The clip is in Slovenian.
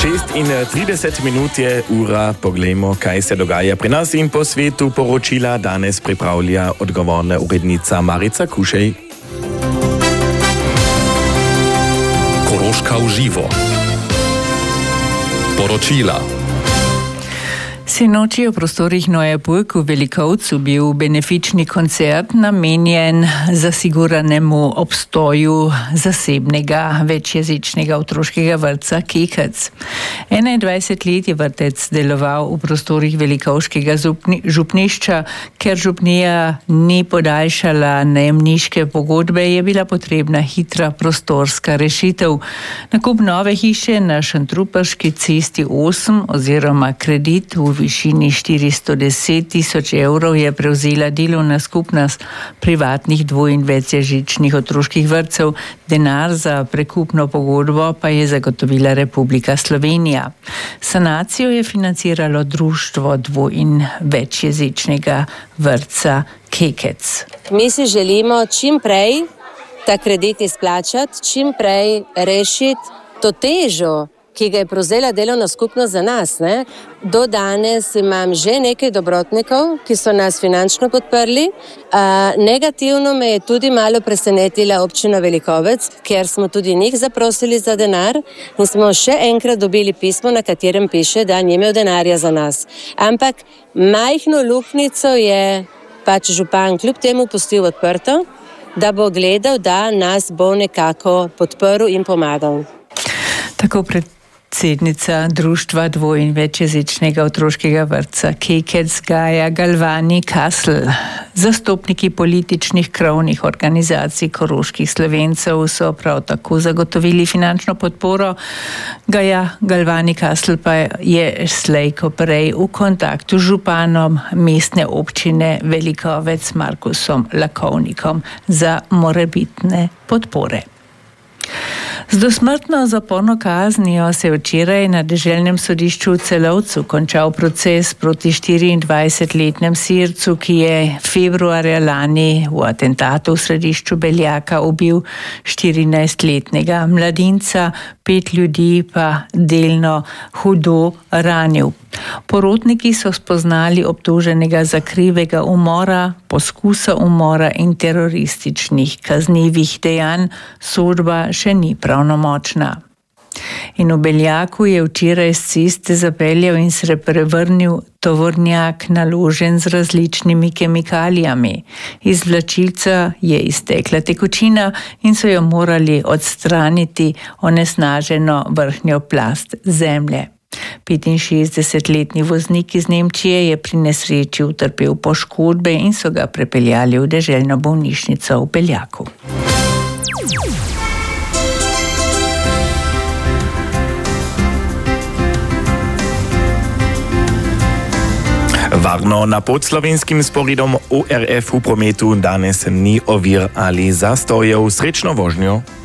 6:30 minut je ura, poglejmo, kaj se dogaja pri nas in po svetu. Poročila danes pripravlja odgovorna urednica Marica Kušej. Koroška v živo. Poročila. Sinoči v prostorih Neue Burg v Velikovcu bil benefični koncert namenjen zasiguranemu obstoju zasebnega večjezičnega otroškega vrtca Kekec. 21 let je vrtec deloval v prostorih velikovškega župnišča, ker župnija ni podaljšala najemniške pogodbe, je bila potrebna hitra prostorska rešitev. Nakup nove hiše na Šentruperški cesti 8 oziroma kredit v višini 410.000 evrov je prevzela delovna skupnost privatnih dvo- in večjezičnih otroških vrtcev. Denar za prekupno pogodbo pa je zagotovila Republika Slovenija. Sanacijo je financiralo društvo dvo- in večjezičnega vrtca Kekec. Mi si želimo čim prej ta kredit izplačati, čim prej rešiti to težo, ki ga je prevzela delovna skupnost za nas. Do danes imam že nekaj dobrotnikov, ki so nas finančno podprli. Negativno me je tudi malo presenetila občina Velikovec, ker smo tudi njih zaprosili za denar in smo še enkrat dobili pismo, na katerem piše, da ni imel denarja za nas. Ampak majhno luknjico je pač župan kljub temu pustil odprto, da bo gledal, da nas bo nekako podprl in pomagal. Tako predsednica društva dvo- in večjezičnega otroškega vrtca Kekec Gaja Galvani Kasl. Zastopniki političnih krovnih organizacij koroških Slovencev so prav tako zagotovili finančno podporo. Gaja Galvani Kasl pa je slej ko prej v kontaktu z županom mestne občine Velikovec Markusom Lakovnikom za morebitne podpore. Z dosmrtno zaporno kaznijo se je včeraj na deželnem sodišču v Celovcu končal proces proti 24-letnem Sircu, ki je februarja lani v atentatu v središču Beljaka ubil 14-letnega mladinca, 5 ljudi pa delno hudo ranil. Porotniki so spoznali obtoženega za krivega umora, poskusa umora in terorističnih kaznivih dejanj, sodba še ni pravnomočna. In v Beljaku je včeraj s ceste zapeljal in se prevrnil tovornjak naložen z različnimi kemikalijami. Iz vlačilca je iztekla tekočina in so jo morali odstraniti onesnaženo vrhnjo plast zemlje. 65-letni voznik iz Nemčije je pri nesreči utrpel poškodbe in so ga prepeljali v deželno bolnišnico v Beljaku. Varno na podslovenskim sporedom ORF v prometu danes ni ovir ali zastojev. Srečno vožnjo.